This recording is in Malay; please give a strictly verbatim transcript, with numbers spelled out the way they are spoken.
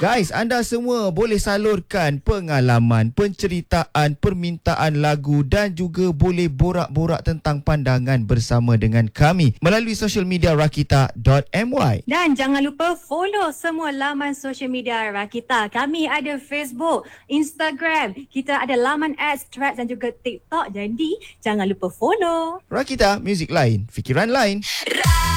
Guys, anda semua boleh salurkan pengalaman, penceritaan, permintaan lagu dan juga boleh borak-borak tentang pandangan bersama dengan kami melalui social media rakita dot my. Dan jangan lupa follow semua laman social media Rakita. Kami ada Facebook, Instagram, kita ada laman X, Threads dan juga TikTok. Jadi jangan lupa follow. Rakita, muzik lain, fikiran lain.